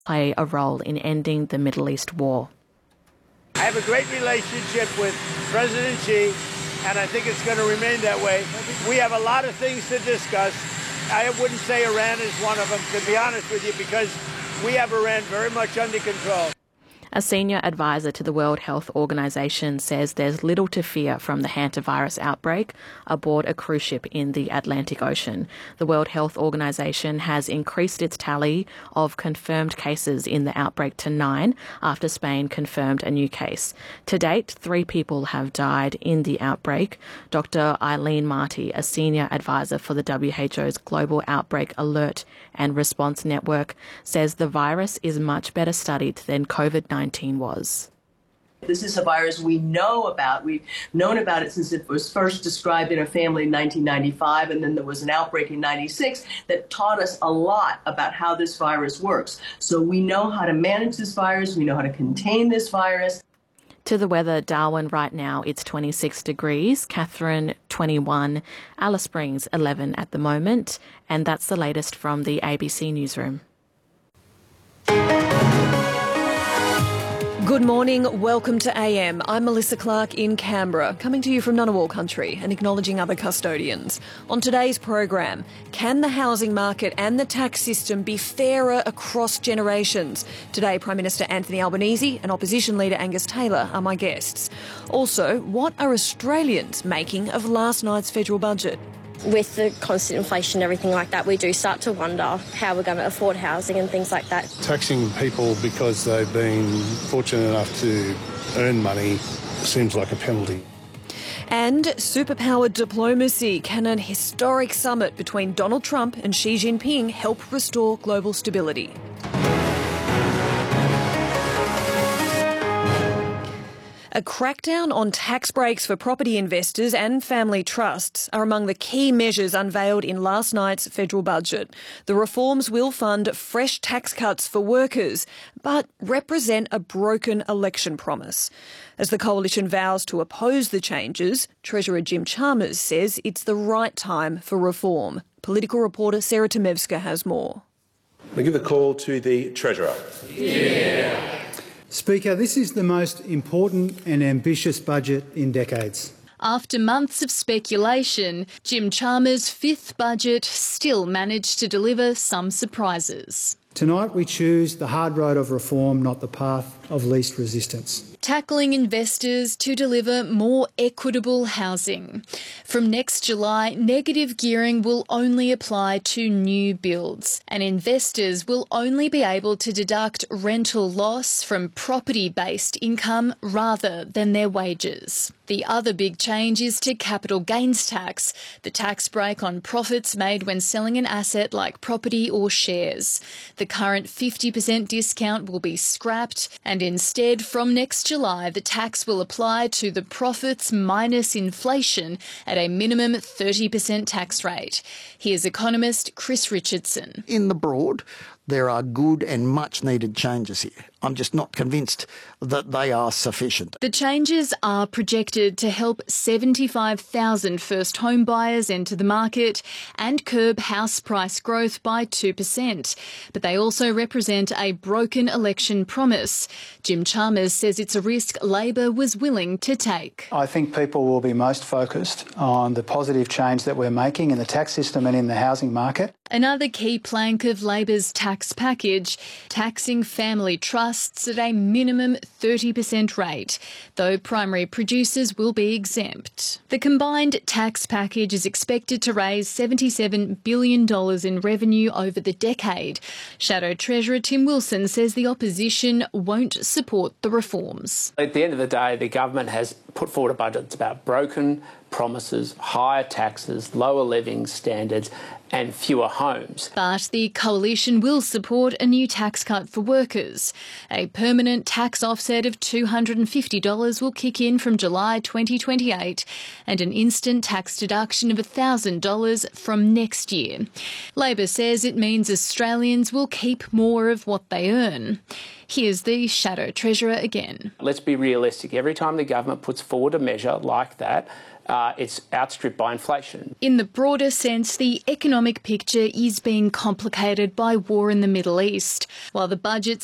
play a role in ending the Middle East war. I have a great relationship with President Xi, and I think it's going to remain that way. We have a lot of things to discuss. I wouldn't say Iran is one of them, to be honest with you, because we have Iran very much under control. A senior advisor to the World Health Organization says there's little to fear from the hantavirus outbreak aboard a cruise ship in the Atlantic Ocean. The World Health Organization has increased its tally of confirmed cases in the outbreak to 9 after Spain confirmed a new case. To date, 3 people have died in the outbreak. Dr. Eileen Marty, a senior advisor for the WHO's Global Outbreak Alert and Response Network, says the virus is much better studied than COVID-19 was. This is a virus we know about. We've known about it since it was first described in a family in 1995, and then there was an outbreak in 96 that taught us a lot about how this virus works. So we know how to manage this virus. We know how to contain this virus. To the weather, Darwin right now, it's 26 degrees, Katherine 21, Alice Springs 11 at the moment, and that's the latest from the ABC Newsroom. Good morning, welcome to AM. I'm Melissa Clark in Canberra, coming to you from Ngunnawal country and acknowledging other custodians. On today's program, can the housing market and the tax system be fairer across generations? Today, Prime Minister Anthony Albanese and Opposition Leader Angus Taylor are my guests. Also, what are Australians making of last night's federal budget? With the constant inflation and everything like that, we do start to wonder how we're going to afford housing and things like that. Taxing people because they've been fortunate enough to earn money seems like a penalty. And superpowered diplomacy. Can an historic summit between Donald Trump and Xi Jinping help restore global stability? A crackdown on tax breaks for property investors and family trusts are among the key measures unveiled in last night's federal budget. The reforms will fund fresh tax cuts for workers, but represent a broken election promise. As the coalition vows to oppose the changes, Treasurer Jim Chalmers says it's the right time for reform. Political reporter Sarah Tomevska has more. We give the call to the Treasurer. Yeah. Speaker, this is the most important and ambitious budget in decades. After months of speculation, Jim Chalmers' fifth budget still managed to deliver some surprises. Tonight we choose the hard road of reform, not the path of least resistance. Tackling investors to deliver more equitable housing. From next July, negative gearing will only apply to new builds, and investors will only be able to deduct rental loss from property-based income rather than their wages. The other big change is to capital gains tax, the tax break on profits made when selling an asset like property or shares. The current 50% discount will be scrapped, and instead, from next July, the tax will apply to the profits minus inflation at a minimum 30% tax rate. Here's economist Chris Richardson. In the broad, there are good and much needed changes here. I'm just not convinced that they are sufficient. The changes are projected to help 75,000 first home buyers enter the market and curb house price growth by 2%. But they also represent a broken election promise. Jim Chalmers says it's a risk Labor was willing to take. I think people will be most focused on the positive change that we're making in the tax system and in the housing market. Another key plank of Labor's tax package, taxing family trusts at a minimum 30% rate, though primary producers will be exempt. The combined tax package is expected to raise $77 billion in revenue over the decade. Shadow Treasurer Tim Wilson says the opposition won't support the reforms. At the end of the day, the government has put forward a budget that's about broken promises, higher taxes, lower living standards and fewer homes. But the coalition will support a new tax cut for workers. A permanent tax offset of $250 will kick in from July 2028 and an instant tax deduction of $1,000 from next year. Labor says it means Australians will keep more of what they earn. Here's the Shadow Treasurer again. Let's be realistic. Every time the government puts forward a measure like that, it's outstripped by inflation. In the broader sense, the economic picture is being complicated by war in the Middle East. While the budget